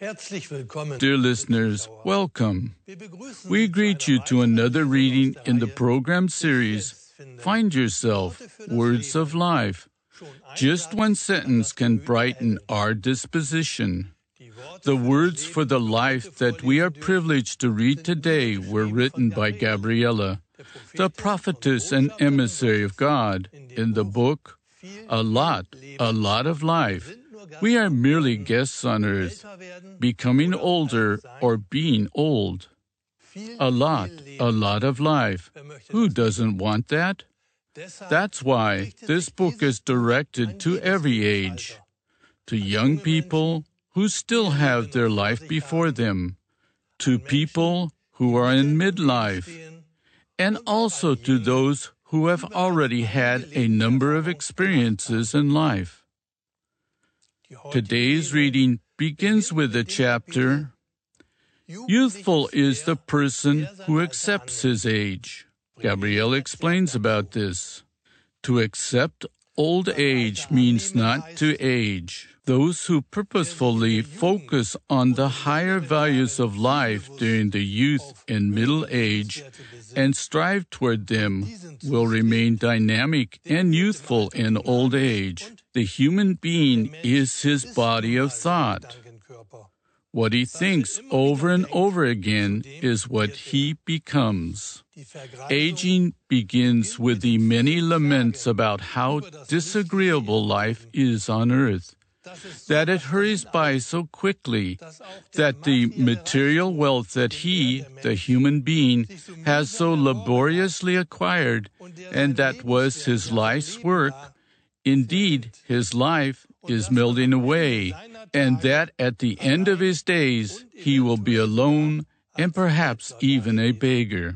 Dear listeners, welcome. We greet you to another reading in the program series, Find Yourself, Words of Life. Just one sentence can brighten our disposition. The words for the life that we are privileged to read today were written by Gabriella, the prophetess and emissary of God, in the book, A Lot of Life. We are merely guests on earth, becoming older or being old. A lot of life. Who doesn't want that? That's why this book is directed to every age, to young people who still have their life before them, to people who are in midlife, and also to those who have already had a number of experiences in life. Today's reading begins with the chapter, Youthful is the person who accepts his age. Gabrielle explains about this. To accept old age means not to age. Those who purposefully focus on the higher values of life during the youth and middle age and strive toward them will remain dynamic and youthful in old age. The human being is his body of thought. What he thinks over and over again is what he becomes. Aging begins with the many laments about how disagreeable life is on earth, that it hurries by so quickly, that the material wealth that he, the human being, has so laboriously acquired, and that was his life's work, indeed, his life is melting away, and that at the end of his days he will be alone and perhaps even a beggar.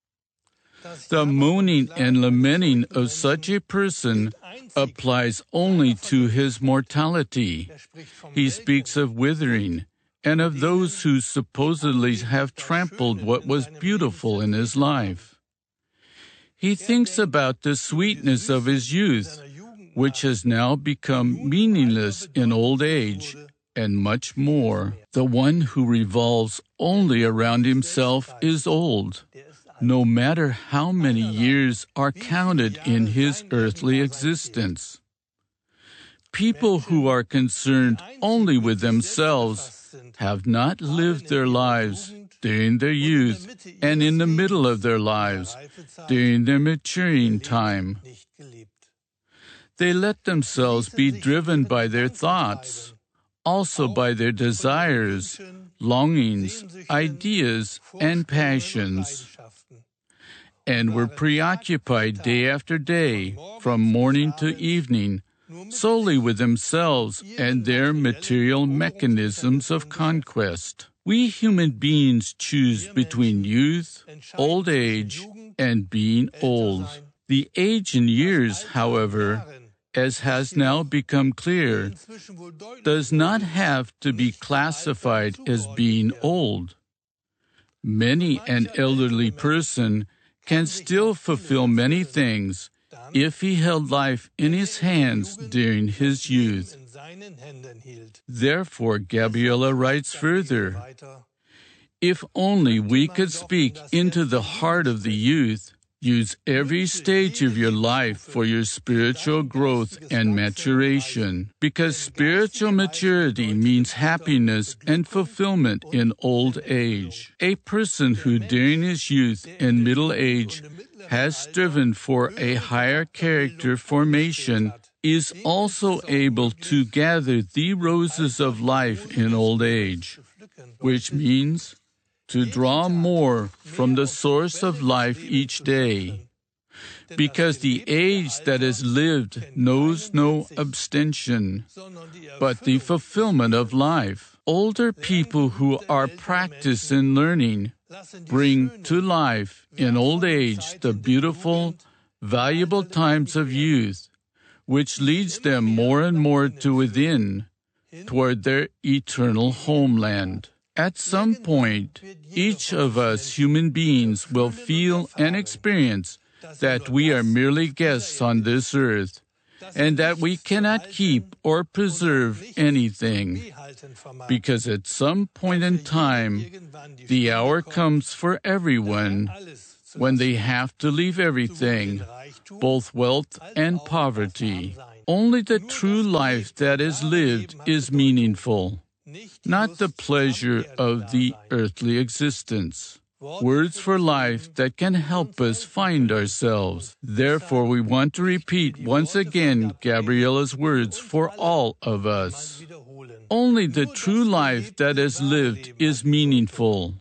The moaning and lamenting of such a person applies only to his mortality. He speaks of withering and of those who supposedly have trampled what was beautiful in his life. He thinks about the sweetness of his youth, which has now become meaningless in old age, and much more. The one who revolves only around himself is old, no matter how many years are counted in his earthly existence. People who are concerned only with themselves have not lived their lives during their youth and in the middle of their lives during their maturing time. They let themselves be driven by their thoughts, also by their desires, longings, ideas, and passions, and were preoccupied day after day, from morning to evening, solely with themselves and their material mechanisms of conquest. We human beings choose between youth, old age, and being old. The age in years, however, as has now become clear, does not have to be classified as being old. Many an elderly person can still fulfill many things if he held life in his hands during his youth. Therefore, Gabriella writes further, If only we could speak into the heart of the youth, use every stage of your life for your spiritual growth and maturation, because spiritual maturity means happiness and fulfillment in old age. A person who during his youth and middle age has striven for a higher character formation is also able to gather the roses of life in old age, which means to draw more from the source of life each day, because the age that is lived knows no abstention, but the fulfillment of life. Older people who are practiced in learning bring to life in old age the beautiful, valuable times of youth, which leads them more and more to within, toward their eternal homeland. At some point, each of us human beings will feel and experience that we are merely guests on this earth, and that we cannot keep or preserve anything, because at some point in time, the hour comes for everyone when they have to leave everything, both wealth and poverty. Only the true life that is lived is meaningful, not the pleasure of the earthly existence. Words for life that can help us find ourselves. Therefore, we want to repeat once again Gabriella's words for all of us. Only the true life that is lived is meaningful,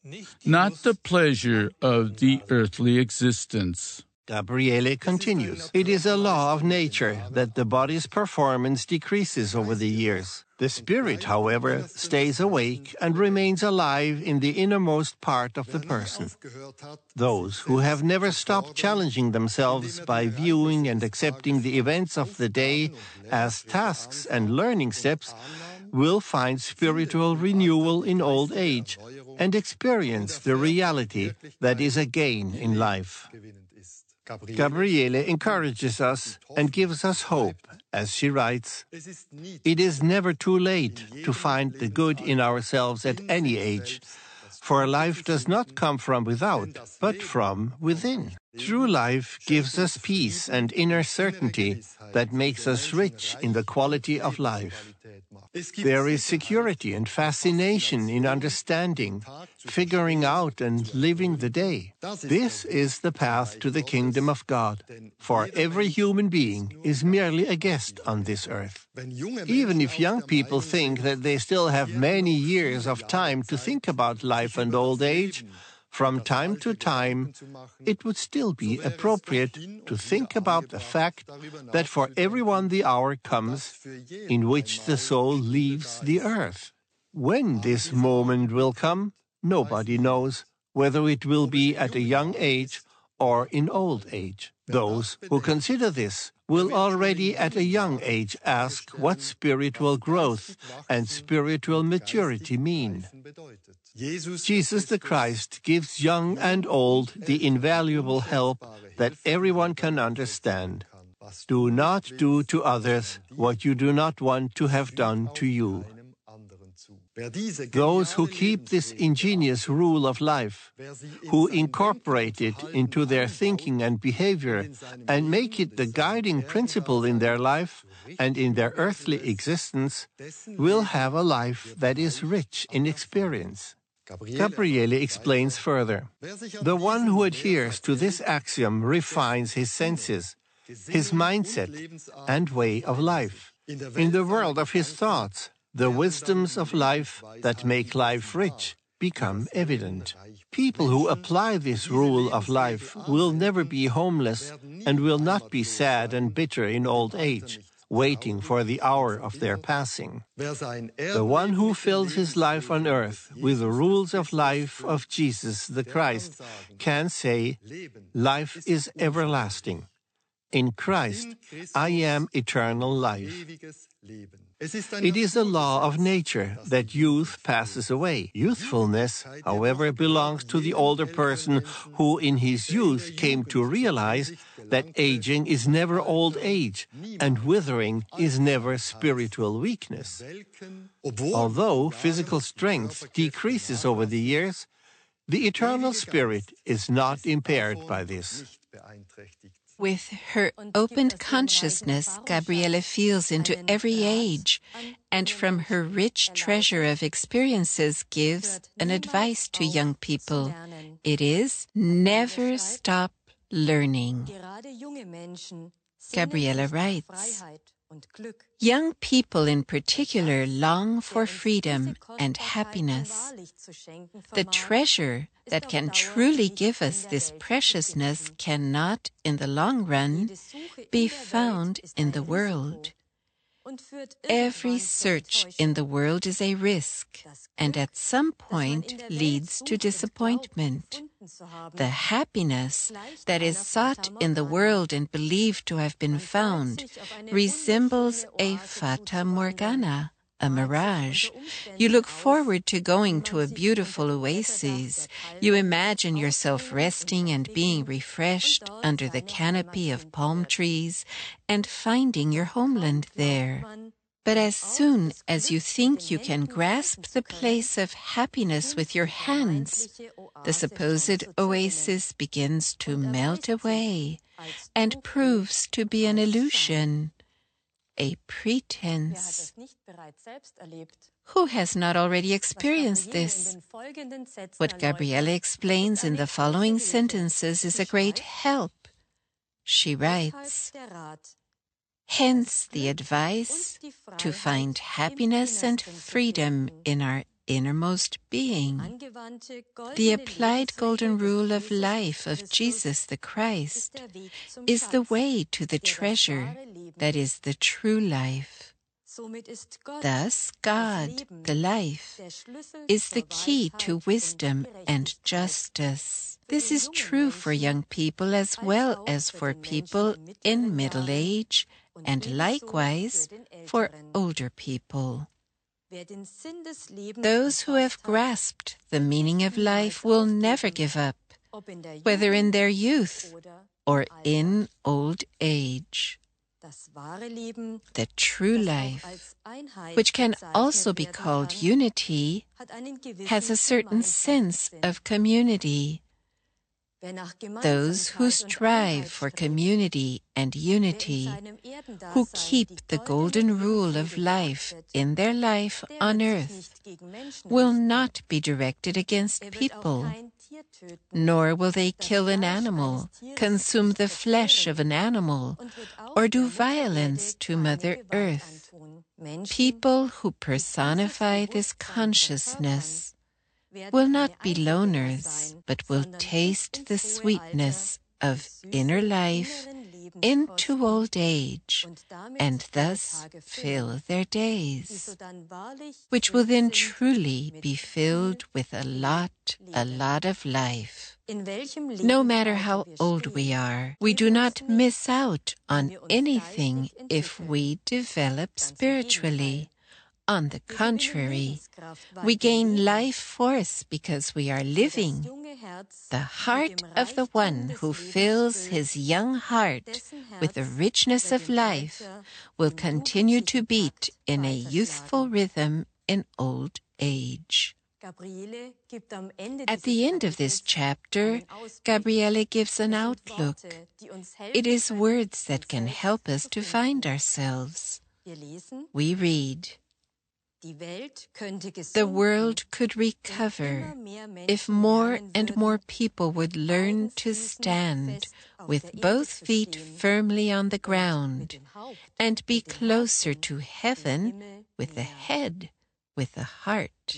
not the pleasure of the earthly existence. Gabriele continues, "It is a law of nature that the body's performance decreases over the years. The spirit, however, stays awake and remains alive in the innermost part of the person. Those who have never stopped challenging themselves by viewing and accepting the events of the day as tasks and learning steps will find spiritual renewal in old age and experience the reality that is a gain in life." Gabriele encourages us and gives us hope as she writes, "It is never too late to find the good in ourselves at any age, for life does not come from without, but from within. True life gives us peace and inner certainty that makes us rich in the quality of life. There is security and fascination in understanding, figuring out and living the day. This is the path to the kingdom of God, for every human being is merely a guest on this earth. Even if young people think that they still have many years of time to think about life and old age, from time to time, it would still be appropriate to think about the fact that for everyone the hour comes in which the soul leaves the earth. When this moment will come, nobody knows, whether it will be at a young age or in old age. Those who consider this will already at a young age ask what spiritual growth and spiritual maturity mean. Jesus the Christ gives young and old the invaluable help that everyone can understand. Do not do to others what you do not want to have done to you. Those who keep this ingenious rule of life, who incorporate it into their thinking and behavior and make it the guiding principle in their life and in their earthly existence, will have a life that is rich in experience. Gabriele explains further, "The one who adheres to this axiom refines his senses, his mindset, and way of life. In the world of his thoughts, the wisdoms of life that make life rich become evident. People who apply this rule of life will never be homeless and will not be sad and bitter in old age, waiting for the hour of their passing. The one who fills his life on earth with the rules of life of Jesus the Christ can say, 'Life is everlasting. In Christ, I am eternal life.' It is a law of nature that youth passes away. Youthfulness, however, belongs to the older person who in his youth came to realize that aging is never old age and withering is never spiritual weakness. Although physical strength decreases over the years, the eternal spirit is not impaired by this." With her opened consciousness, Gabriele feels into every age, and from her rich treasure of experiences gives an advice to young people. It is, never stop learning. Gabriele writes, "Young people in particular long for freedom and happiness. The treasure that can truly give us this preciousness cannot, in the long run, be found in the world. Every search in the world is a risk, and at some point leads to disappointment. The happiness that is sought in the world and believed to have been found resembles a fata morgana, a mirage. You look forward to going to a beautiful oasis. You imagine yourself resting and being refreshed under the canopy of palm trees and finding your homeland there. But as soon as you think you can grasp the place of happiness with your hands, the supposed oasis begins to melt away and proves to be an illusion, a pretense. Who has not already experienced this? What Gabriele explains in the following sentences is a great help. She writes, hence the advice to find happiness and freedom in our innermost being. The applied golden rule of life of Jesus the Christ is the way to the treasure that is the true life. Thus, God, the life, is the key to wisdom and justice. This is true for young people as well as for people in middle age, and likewise for older people. Those who have grasped the meaning of life will never give up, whether in their youth or in old age. The true life, which can also be called unity, has a certain sense of community. Those who strive for community and unity, who keep the golden rule of life in their life on earth, will not be directed against people, nor will they kill an animal, consume the flesh of an animal, or do violence to Mother Earth. People who personify this consciousness will not be loners, but will taste the sweetness of inner life into old age, and thus fill their days, which will then truly be filled with a lot of life. No matter how old we are, we do not miss out on anything if we develop spiritually. On the contrary, we gain life force because we are living. The heart of the one who fills his young heart with the richness of life will continue to beat in a youthful rhythm in old age. At the end of this chapter, Gabriele gives an outlook. It is words that can help us to find ourselves. We read, the world could recover if more and more people would learn to stand with both feet firmly on the ground and be closer to heaven with the head, with the heart.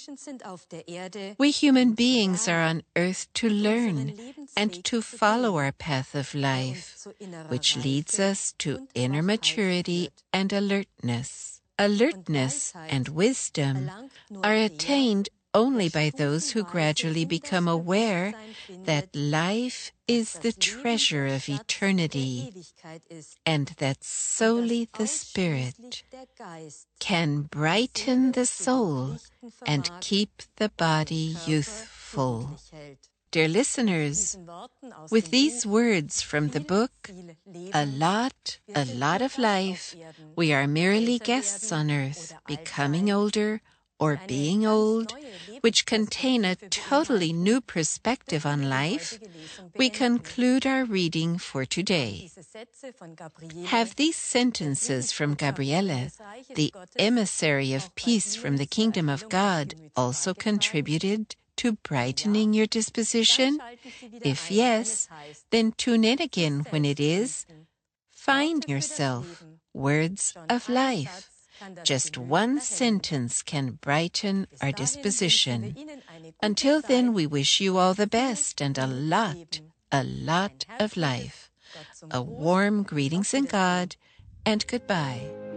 We human beings are on earth to learn and to follow our path of life, which leads us to inner maturity and alertness. Alertness and wisdom are attained only by those who gradually become aware that life is the treasure of eternity, and that solely the Spirit can brighten the soul and keep the body youthful. Dear listeners, with these words from the book, A Lot of Life, we are merely guests on earth, becoming older or being old, which contain a totally new perspective on life, we conclude our reading for today. Have these sentences from Gabriele, the emissary of peace from the kingdom of God, also contributed to brightening your disposition? If yes, then tune in again when it is Find Yourself, Words of Life. Just one sentence can brighten our disposition. Until then, we wish you all the best and a lot of life. A warm greetings in God, and goodbye.